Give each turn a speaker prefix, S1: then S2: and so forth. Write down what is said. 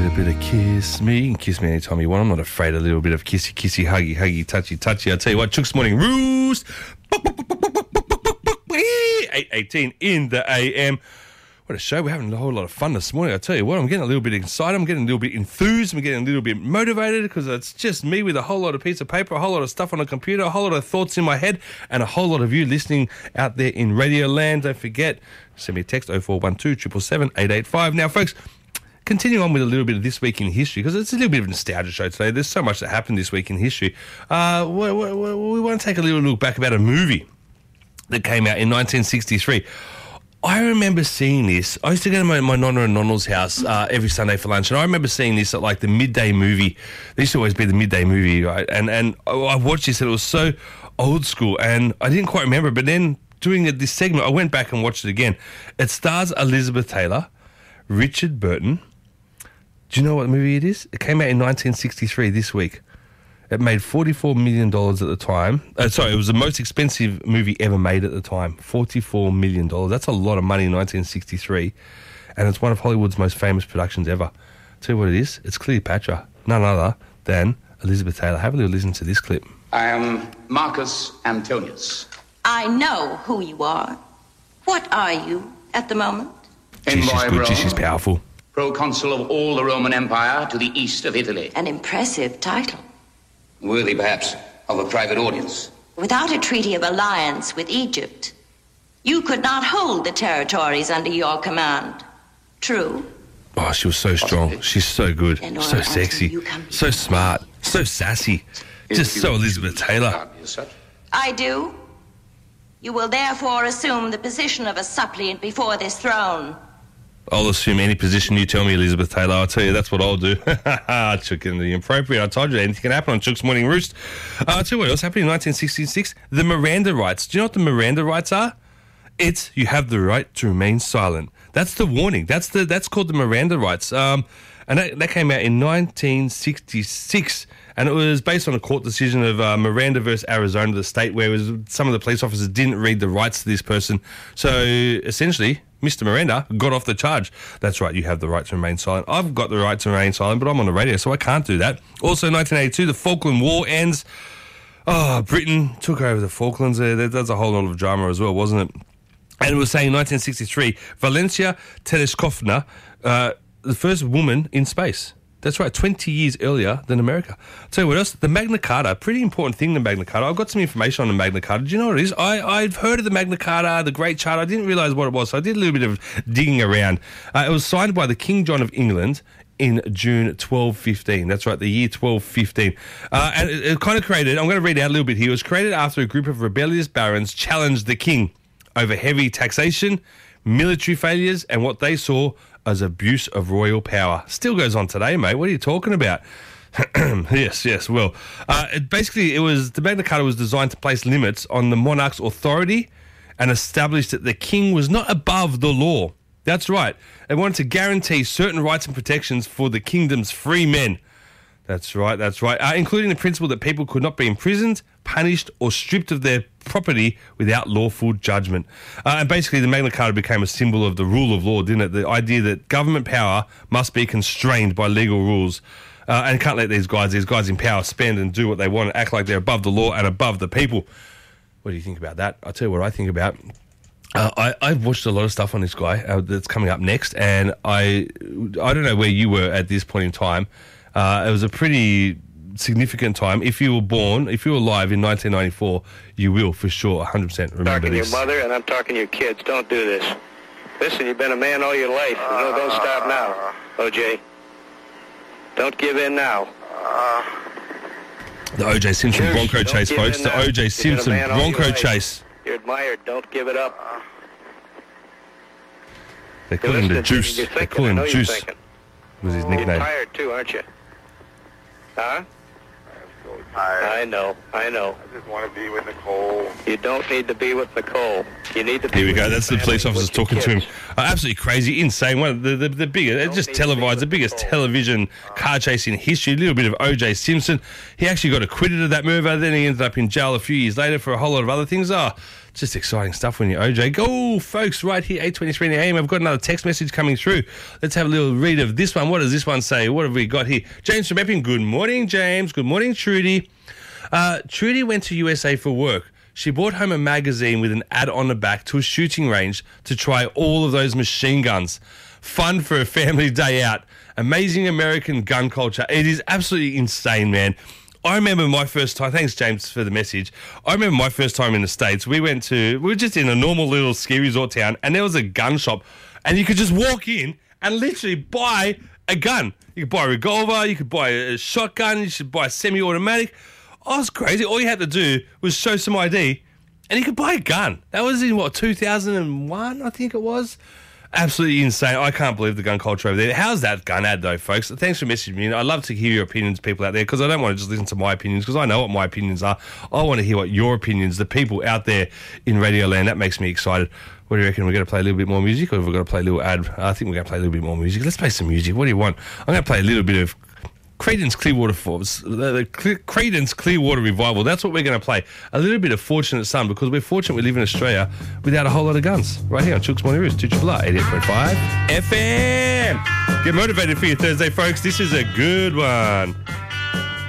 S1: little bit of kiss me. You can kiss me anytime you want. I'm not afraid of a little bit of kissy, kissy, huggy, huggy, touchy, touchy. I tell you what, Chooks Morning Roost. 8:18 in the AM. What a show. We're having a whole lot of fun this morning. I tell you what, I'm getting a little bit excited. I'm getting a little bit enthused. I'm getting a little bit motivated because it's just me with a whole lot of piece of paper, a whole lot of stuff on a computer, a whole lot of thoughts in my head, and a whole lot of you listening out there in Radio Land. Don't forget, send me a text 0412 777 885. Now, folks, continue on with a little bit of This Week in History, because it's a little bit of a nostalgia show today. There's so much that happened this week in history. We want to take a little look back about a movie that came out in 1963. I remember seeing this. I used to go to my Nonna and Nonnell's house every Sunday for lunch, and I remember seeing this at like the midday movie. There used to always be the midday movie, right? And I watched this, and it was so old school, and I didn't quite remember. But then doing this segment, I went back and watched it again. It stars Elizabeth Taylor, Richard Burton. Do you know what movie it is? It came out in 1963 this week. It made $44 million at the time. It was the most expensive movie ever made at the time. $44 million. That's a lot of money in 1963. And it's one of Hollywood's most famous productions ever. Tell you what it is. It's Cleopatra. None other than Elizabeth Taylor. Have a little listen to this clip.
S2: I am Marcus Antonius.
S3: I know who you are. What are you at the moment?
S1: She's good. She's powerful.
S2: Proconsul of all the Roman Empire to the east of Italy.
S3: An impressive title.
S2: Worthy, perhaps, of a private audience.
S3: Without a treaty of alliance with Egypt, you could not hold the territories under your command. True?
S1: Oh, she was so strong. She's so good. So sexy. So smart. So sassy. Just so Elizabeth Taylor.
S3: I do. You will therefore assume the position of a suppliant before this throne.
S1: I'll assume any position you tell me, Elizabeth Taylor. I'll tell you, that's what I'll do. Chicken the appropriate. I told you, anything can happen on Chooks Morning Roost. I'll tell you what else happened in 1966. The Miranda rights. Do you know what the Miranda rights are? It's you have the right to remain silent. That's the warning. That's called the Miranda rights. And that came out in 1966. And it was based on a court decision of Miranda versus Arizona, the state, where some of the police officers didn't read the rights to this person. So essentially, Mr. Miranda got off the charge. That's right, you have the right to remain silent. I've got the right to remain silent, but I'm on the radio, so I can't do that. Also, 1982, the Falkland War ends. Oh, Britain took over the Falklands. That's a whole lot of drama as well, wasn't it? And it was saying 1963, Valencia Tereshkovna, the first woman in space. That's right, 20 years earlier than America. Tell you what else, the Magna Carta, pretty important thing, the Magna Carta. I've got some information on the Magna Carta. Do you know what it is? I've heard of the Magna Carta, the Great Charter. I didn't realise what it was, so I did a little bit of digging around. It was signed by the King John of England in June 1215. That's right, the year 1215. And it kind of created, I'm going to read out a little bit here. It was created after a group of rebellious barons challenged the king over heavy taxation, military failures, and what they saw as abuse of royal power. Still goes on today, mate. What are you talking about? Yes. Well, the Magna Carta was designed to place limits on the monarch's authority and established that the king was not above the law. That's right. They wanted to guarantee certain rights and protections for the kingdom's free men. That's right. Including the principle that people could not be imprisoned, punished, or stripped of their property without lawful judgment. And basically, the Magna Carta became a symbol of the rule of law, didn't it? The idea that government power must be constrained by legal rules. And can't let these guys in power spend and do what they want and act like they're above the law and above the people. What do you think about that? I'll tell you what I think about. I've watched a lot of stuff on this guy that's coming up next, and I don't know where you were at this point in time. It was a pretty significant time. If you were alive in 1994, you will for sure 100% remember
S4: talking
S1: this.
S4: Your mother, and I'm talking to your kids. Don't do this. Listen, you've been a man all your life. No, don't stop now, OJ. Don't give in now.
S1: The O.J. Simpson Bronco chase, folks. The O.J. Simpson Bronco chase.
S4: You're admired. Don't give it up.
S1: They call him the Juice. They call him Juice. Was his nickname.
S4: You're tired too, aren't you? Huh? I know.
S5: I just want to be with Nicole.
S4: You don't need to be with Nicole. You need to be
S1: Here we
S4: with
S1: go. That's the police officers talking to him.
S4: kids.
S1: Absolutely crazy, insane. One of the biggest, just televised, the biggest television car chase in history. A little bit of O.J. Simpson. He actually got acquitted of that murder. Then he ended up in jail a few years later for a whole lot of other things. Just exciting stuff when you're OJ. Go, folks, right here, 8:23 in the AM. I've got another text message coming through. Let's have a little read of this one. What does this one say? What have we got here? James from Epping. Good morning, James. Good morning, Trudy. Trudy went to USA for work. She brought home a magazine with an ad on the back to a shooting range to try all of those machine guns. Fun for a family day out. Amazing American gun culture. It is absolutely insane, man. I remember my first time. Thanks, James, for the message. I remember my first time in the States. We were just in a normal little ski resort town, and there was a gun shop, and you could just walk in and literally buy a gun. You could buy a revolver, you could buy a shotgun, you should buy a semi-automatic. Oh, it's crazy. All you had to do was show some ID, and you could buy a gun. That was in, 2001, I think it was? Absolutely insane. I can't believe the gun culture over there. How's that gun ad, though, folks? Thanks for messaging me. I'd love to hear your opinions, people out there, because I don't want to just listen to my opinions, because I know what my opinions are. I want to hear what your opinions, the people out there in Radio Land. That makes me excited. What do you reckon? We're going to play a little bit more music, or have we got to play a little ad? I think we're going to play a little bit more music. Let's play some music. What do you want? I'm going to play a little bit of Creedence Clearwater Creedence Clearwater Revival. That's what we're going to play. A little bit of Fortunate Son, because we're fortunate we live in Australia without a whole lot of guns. Right here on Chooks Morning Roost, 2RRR 88.5 FM. Get motivated for your Thursday, folks. This is a good one.